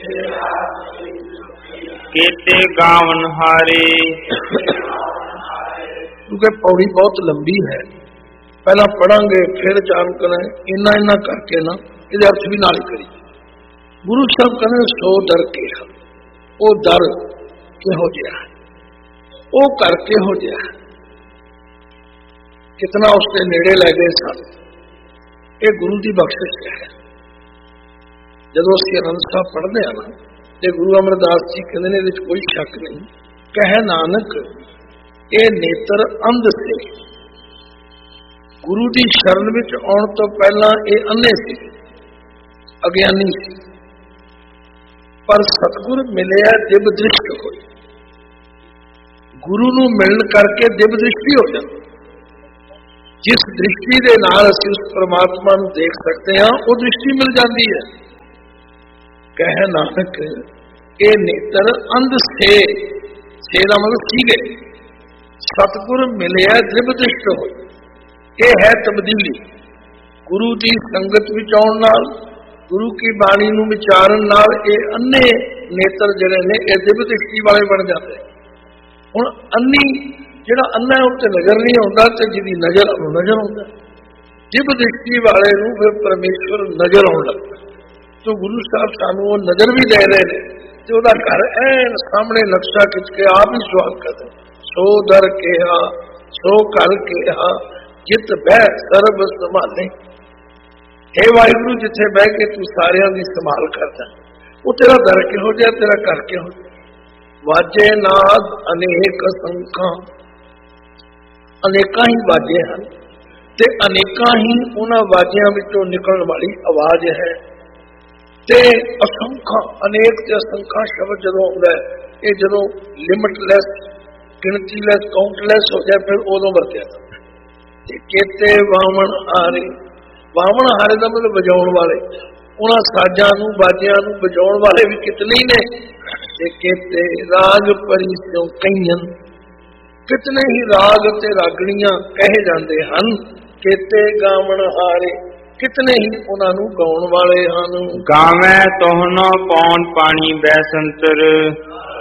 केते गावन हारे। क्योंकि पौड़ी बहुत लंबी है, पहला पढ़ांगे फिर जान करें, इन्ना इन्ना करके ना ये अर्थ भी नाल करी। गुरु साहब कहते सो डर के, वो डर किहो जिहा, वो कर किहो जिहा, कितना उसके नेड़े लै गए सन। ये गुरु की बख्शिश है। जब उसके आनंद साहब पढ़ते हैं ना, तो गुरु अमरदास जी कहते हैं इसमें कोई शक नहीं, कहे नानक ये नेत्र अंध से। गुरु की शरण में आने तो पहला ये अन्ने से, अज्ञानी से, पर सतगुर मिले दिव्य दृष्टि होई। गुरु नूं मिलन करके दिव्य दृष्टि हो जाती। जिस दृष्टि के नाल असीं उस परमात्मा नूं देख सकते हैं, वो दृष्टि मिल जाती है। कह नानक ये नेत्र अंध से का मतलब सीगे, सतगुर मिले दिव्य दृष्ट हो। ये है तब्दीली। गुरु की संगत विच आउण नाल, गुरु की बाणी नूं विचारन नाल ये अन्ने नेत्र जिहड़े ने ये दिव्य दृष्टि वाले बन जाते। हुण अन्नी जिहड़ा अन्ना है उत्ते नजर नहीं आउंदा, ते जिहदी नजर उहनूं नजर आउंदा। दिव्य दृष्टि वाले नूं फिर परमेश्वर नजर आउण लगदा। तो गुरु साहब सानू वो नजर भी दे रहे हैं, तो वह घर ऐन सामने नक्शा खिंच के आप ही स्वागत करते। सो दर केहा सो कर केहा जित बह सर्ब संभाले। हे वाहिगुरु जिथे बह के तू सारियां दी संभाल करदा, वो तेरा दर किहो जिहा, तेरा घर किहो जिहा। वाजे नाद अनेक संखां, अनेकां ही वाजे हैं, ते अनेकां ही उन्हां वाजियां विचों निकलण वाली आवाज है। ते असंख्या अनेक ते असंख्या शब्द जो आउंदा है, ये जो लिमिटलैस गिणतीलैस काउंटलैस हो जाए फिर उदों वरत्या जाता है। केते वावण हारे, वावण हारे का मतलब बजाउण वाले, उन्हां साजां नूं बाजियां नूं बजाउण वाले भी कितने ही ने। ते केते राग परिस्यों कईयन, कितने ही राग ते रागणियां कहे जाते हैं। केते गावण हारे, कितने ही उन्होंने गाउण वाले हैं। गावे तोहनो पौन पानी बैसंतर,